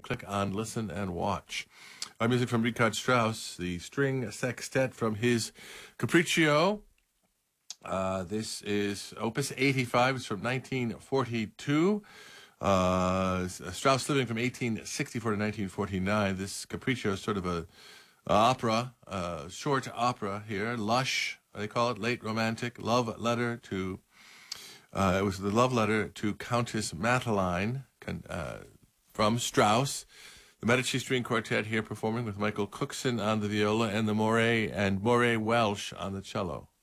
click on Listen and Watch. Our music from Richard Strauss, the string sextet from his Capriccio. This is Opus 85. It's from 1942. Strauss living from 1864 to 1949. This Capriccio is sort of a opera, short opera here. Lush, they call it, late romantic, love letter to, it was the love letter to Countess Mataline from Strauss. The Medici String Quartet here performing with Michael Cookson on the viola and Moray Welsh on the cello.